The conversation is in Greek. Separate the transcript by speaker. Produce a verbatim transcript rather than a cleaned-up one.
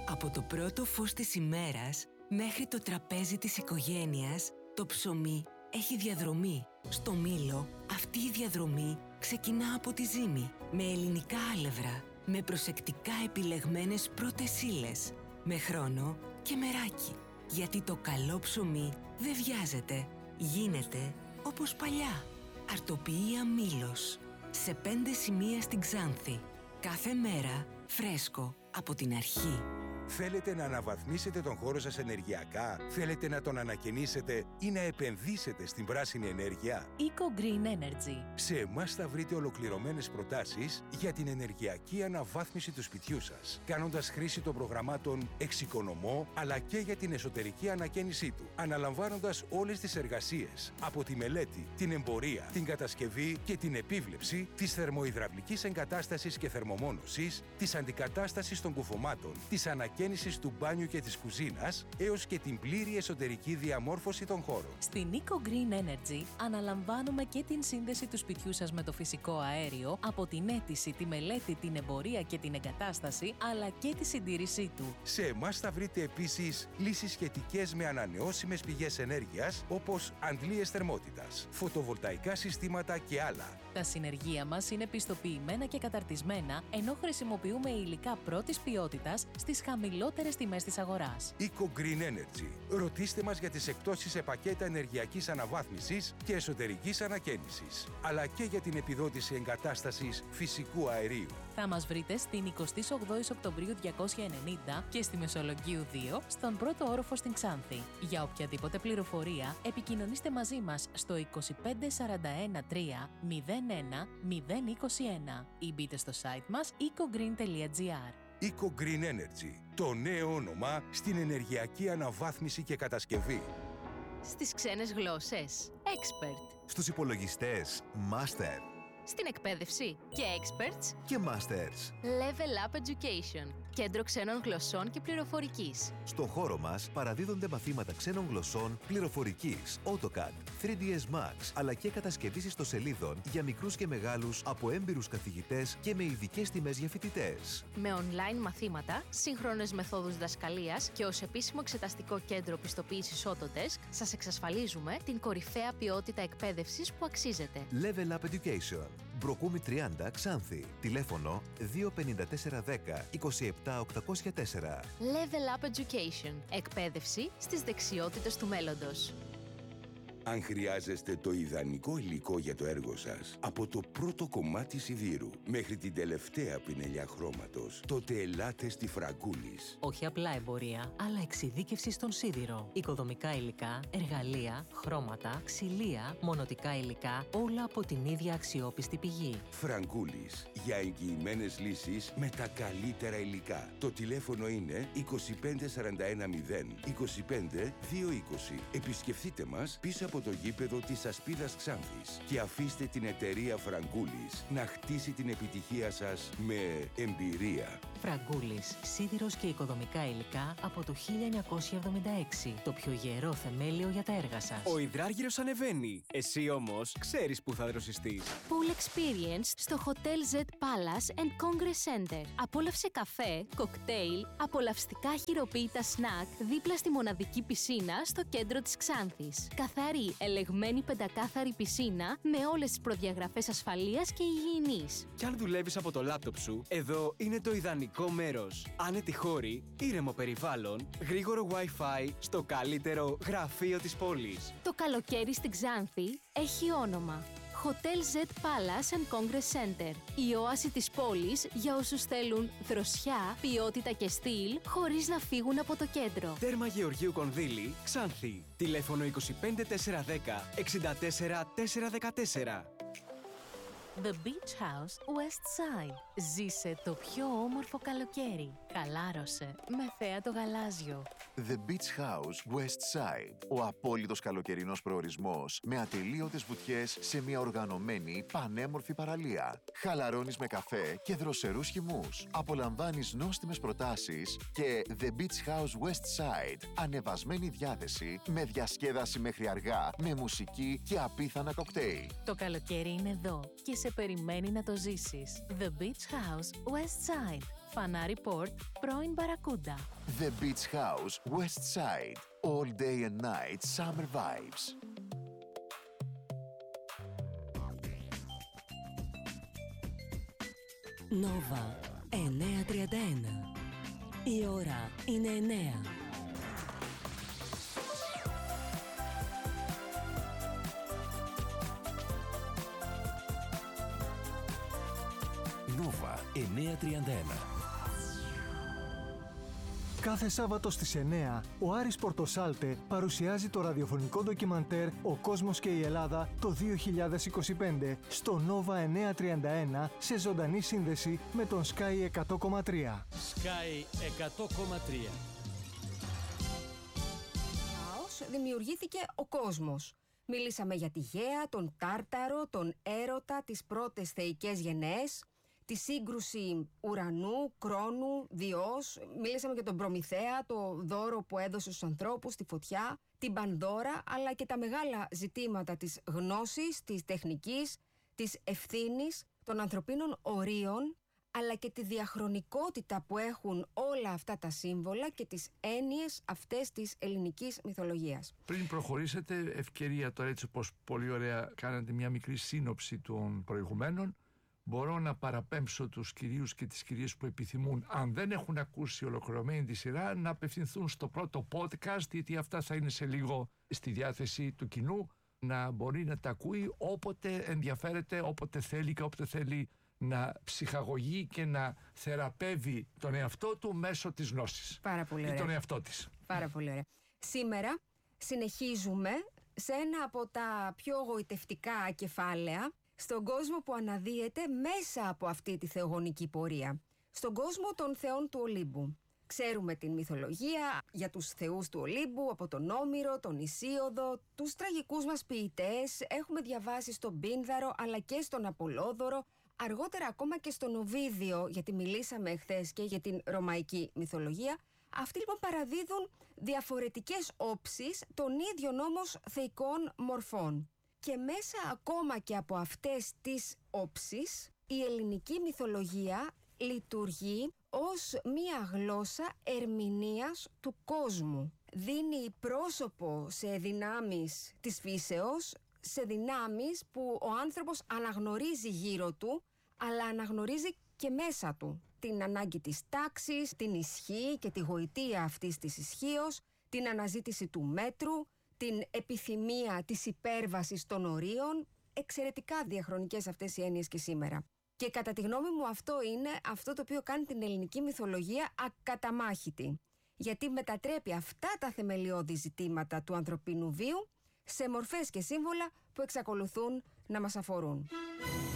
Speaker 1: Από το πρώτο φως της ημέρας μέχρι το τραπέζι της οικογένειας, το ψωμί έχει διαδρομή. Στο Μήλο, αυτή η διαδρομή ξεκινά από τη ζύμη, με ελληνικά άλευρα, με προσεκτικά επιλεγμένες πρώτες ύλες, με χρόνο και μεράκι. Γιατί το καλό ψωμί δεν βιάζεται, γίνεται όπως παλιά. Αρτοποιία Μήλος, σε πέντε σημεία στην Ξάνθη. Κάθε μέρα φρέσκο από την αρχή.
Speaker 2: Θέλετε να αναβαθμίσετε τον χώρο σας ενεργειακά? Θέλετε να τον ανακαινήσετε ή να επενδύσετε στην πράσινη ενέργεια?
Speaker 3: Eco Green Energy.
Speaker 2: Σε εμάς θα βρείτε ολοκληρωμένες προτάσεις για την ενεργειακή αναβάθμιση του σπιτιού σας, κάνοντας χρήση των προγραμμάτων Εξοικονομώ, αλλά και για την εσωτερική ανακαίνισή του, αναλαμβάνοντας όλες τις εργασίες, από τη μελέτη, την εμπορία, την κατασκευή και την επίβλεψη της θερμοϊδραυλικής εγκατάστασης και θερμομόνωσης, της αντικατάστασης των κουφωμάτων, της ανακαίνισης του μπάνιου και της κουζίνας, έως και την πλήρη εσωτερική διαμόρφωση των χώρων.
Speaker 3: Στην Eco Green Energy αναλαμβάνουμε και την σύνδεση του σπιτιού σας με το φυσικό αέριο, από την αίτηση, τη μελέτη, την εμπορία και την εγκατάσταση, αλλά και τη συντήρησή του.
Speaker 2: Σε εμάς θα βρείτε επίσης λύσεις σχετικές με ανανεώσιμες πηγές ενέργειας, όπως αντλίες θερμότητας, φωτοβολταϊκά συστήματα και άλλα.
Speaker 3: Τα συνεργεία μας είναι πιστοποιημένα και καταρτισμένα, ενώ χρησιμοποιούμε υλικά πρώτης ποιότητας στις χαμηλότερες τιμές της αγοράς.
Speaker 2: Eco Green Energy. Ρωτήστε μας για τις εκπτώσεις σε πακέτα ενεργειακής αναβάθμισης και εσωτερικής ανακαίνισης, αλλά και για την επιδότηση εγκατάστασης φυσικού αερίου.
Speaker 3: Θα μας βρείτε στην εικοστή όγδοη Οκτωβρίου διακόσια ενενήντα και στη Μεσολογγίου δύο, στον πρώτο όροφο στην Ξάνθη. Για οποιαδήποτε πληροφορία, επικοινωνήστε μαζί μας στο είκοσι πέντε σαράντα ένα τρία μηδέν ένα μηδέν είκοσι ένα ή μπείτε στο site μας eco green τελεία gr.
Speaker 2: Eco Green Energy, το νέο όνομα στην ενεργειακή αναβάθμιση και κατασκευή.
Speaker 4: Στις ξένες γλώσσες, Expert.
Speaker 5: Στους υπολογιστές, Master.
Speaker 4: Στην εκπαίδευση και Experts
Speaker 5: Και Masters.
Speaker 4: Level Up Education, κέντρο ξένων γλωσσών και πληροφορικής.
Speaker 5: Στο χώρο μας παραδίδονται μαθήματα ξένων γλωσσών, πληροφορικής, AutoCAD, θρι ντι ες Max, αλλά και κατασκευής ιστοσελίδων για μικρούς και μεγάλους από έμπειρους καθηγητές και με ειδικές τιμές για φοιτητές.
Speaker 4: Με online μαθήματα, σύγχρονες μεθόδους διδασκαλίας και ως επίσημο εξεταστικό κέντρο πιστοποίησης Autodesk, σας εξασφαλίζουμε την κορυφαία ποιότητα εκπαίδευσης που αξίζετε.
Speaker 5: Level Up Education. Μπροκούμη τριάντα, Ξάνθη. Τηλέφωνο δύο πέντε τέσσερα ένα μηδέν δύο επτά οκτακόσια τέσσερα.
Speaker 4: Level Up Education. Εκπαίδευση στις δεξιότητες του μέλλοντος.
Speaker 2: Αν χρειάζεστε το ιδανικό υλικό για το έργο σας, από το πρώτο κομμάτι σιδήρου μέχρι την τελευταία πινελιά χρώματος, τότε ελάτε στη Φραγκούλης.
Speaker 3: Όχι απλά εμπορία, αλλά εξειδίκευση στον σίδηρο. Οικοδομικά υλικά, εργαλεία, χρώματα, ξυλία, μονοτικά υλικά, όλα από την ίδια αξιόπιστη πηγή.
Speaker 2: Φραγκούλης, για εγγυημένες λύσεις με τα καλύτερα υλικά. Το τηλέφωνο είναι είκοσι πέντε σαράντα ένα μηδέν είκοσι πέντε δύο είκοσι. Επισκεφτείτε μας πίσω από το γήπεδο της Ασπίδας Ξάνθης και αφήστε την εταιρεία Φραγκούλης να χτίσει την επιτυχία σας με εμπειρία.
Speaker 3: Φραγκούλης, σίδηρος και οικοδομικά υλικά από το χίλια εννιακόσια εβδομήντα έξι. Το πιο γερό θεμέλιο για τα έργα σας.
Speaker 6: Ο υδράργυρος ανεβαίνει. Εσύ όμως ξέρεις που θα δροσιστείς.
Speaker 4: Pool Experience στο Hotel Z Palace and Congress Center. Απόλαυσε καφέ, κοκτέιλ, απολαυστικά χειροποίητα σνακ δίπλα στη μοναδική πισίνα στο κέντρο της Ξάνθης. Καθαρή, ελεγμένη πεντακάθαρη πισίνα με όλες τις προδιαγραφές ασφαλείας και υγιεινής.
Speaker 6: Κι αν δουλεύεις από το λάπτοπ σου, εδώ είναι το ιδανικό μέρος. Άνετη χώρη, ήρεμο περιβάλλον, γρήγορο Wi-Fi στο καλύτερο γραφείο της πόλης.
Speaker 4: Το καλοκαίρι στην Ξάνθη έχει όνομα. Hotel Z Palace and Congress Center. Η όαση της πόλης για όσους θέλουν δροσιά, ποιότητα και στυλ, χωρίς να φύγουν από το κέντρο.
Speaker 6: Τέρμα Γεωργίου Κονδύλη, Ξάνθη. Τηλέφωνο είκοσι πέντε τέσσερα δέκα εξήντα τέσσερα τέσσερα δεκατέσσερα.
Speaker 3: The Beach House West Side. Ζήσε το πιο όμορφο καλοκαίρι. Χαλάρωσε με θέα το γαλάζιο.
Speaker 5: The Beach House West Side. Ο απόλυτος καλοκαιρινός προορισμός με ατελείωτες βουτιές σε μια οργανωμένη πανέμορφη παραλία. Χαλαρώνεις με καφέ και δροσερούς χυμούς. Απολαμβάνεις νόστιμες προτάσεις και The Beach House West Side. Ανεβασμένη διάθεση με διασκέδαση μέχρι αργά, με μουσική και απίθανα κοκτέιλ.
Speaker 3: Το καλοκαίρι είναι εδώ και σε περιμένει να το ζήσεις. The Beach House West Side. Φανάρι Port, πρώην Μπαρακούντα.
Speaker 5: The Beach House West Side. All day and night summer vibes.
Speaker 1: Νόβα εννιακόσια τριάντα ένα. Η ώρα είναι εννέα.
Speaker 2: Νόβα εννιακόσια τριάντα ένα.
Speaker 7: Κάθε Σάββατο στις εννέα, ο Άρης Πορτοσάλτε παρουσιάζει το ραδιοφωνικό ντοκιμαντέρ «Ο κόσμος και η Ελλάδα» το δύο χιλιάδες είκοσι πέντε στο Νόβα εννιακόσια τριάντα ένα σε ζωντανή σύνδεση με τον Sky εκατό κόμμα τρία.
Speaker 8: Sky εκατό κόμμα τρία.
Speaker 9: Δημιουργήθηκε ο κόσμος. Μιλήσαμε για τη Γαία, τον Τάρταρο, τον Έρωτα, τις πρώτες θεϊκές γενναίες, τη σύγκρουση ουρανού, κρόνου, διός. Μιλήσαμε για τον Προμηθέα, το δώρο που έδωσε στους ανθρώπους, τη φωτιά, την Πανδώρα, αλλά και τα μεγάλα ζητήματα της γνώσης, της τεχνικής, της ευθύνης, των ανθρωπίνων ορίων, αλλά και τη διαχρονικότητα που έχουν όλα αυτά τα σύμβολα και τις έννοιες αυτές της ελληνικής μυθολογίας.
Speaker 10: Πριν προχωρήσετε, ευκαιρία τώρα, έτσι όπως πολύ ωραία κάνατε μια μικρή σύνοψη των προηγουμένων, μπορώ να παραπέμψω τους κυρίους και τις κυρίες που επιθυμούν, αν δεν έχουν ακούσει ολοκληρωμένη τη σειρά, να απευθυνθούν στο πρώτο podcast, γιατί αυτά θα είναι σε λίγο στη διάθεση του κοινού, να μπορεί να τα ακούει όποτε ενδιαφέρεται, όποτε θέλει και όποτε θέλει να ψυχαγωγεί και να θεραπεύει τον εαυτό του μέσω της γνώσης.
Speaker 9: Πάρα πολύ ωραία.
Speaker 10: Ή τον εαυτό της.
Speaker 9: Πάρα πολύ ωραία. Σήμερα συνεχίζουμε σε ένα από τα πιο γοητευτικά κεφάλαια στον κόσμο που αναδύεται μέσα από αυτή τη θεογονική πορεία. Στον κόσμο των θεών του Ολύμπου. Ξέρουμε την μυθολογία για τους θεούς του Ολύμπου, από τον Όμηρο, τον Ησίοδο, τους τραγικούς μας ποιητές. Έχουμε διαβάσει στον Πίνδαρο αλλά και στον Απολόδωρο, αργότερα ακόμα και στον Οβίδιο, γιατί μιλήσαμε εχθές και για την ρωμαϊκή μυθολογία. Αυτοί λοιπόν παραδίδουν διαφορετικές όψεις των ίδιων όμως θεϊκών μορφών. Και μέσα ακόμα και από αυτές τις όψεις, η ελληνική μυθολογία λειτουργεί ως μία γλώσσα ερμηνείας του κόσμου. Δίνει πρόσωπο σε δυνάμεις της φύσεως, σε δυνάμεις που ο άνθρωπος αναγνωρίζει γύρω του, αλλά αναγνωρίζει και μέσα του. Την ανάγκη της τάξης, την ισχύ και τη γοητεία αυτής της ισχύος, την αναζήτηση του μέτρου, την επιθυμία της υπέρβασης των ορίων. Εξαιρετικά διαχρονικές αυτές οι έννοιες και σήμερα. Και κατά τη γνώμη μου αυτό είναι αυτό το οποίο κάνει την ελληνική μυθολογία ακαταμάχητη. Γιατί μετατρέπει αυτά τα θεμελιώδη ζητήματα του ανθρωπίνου βίου σε μορφές και σύμβολα που εξακολουθούν να μας αφορούν.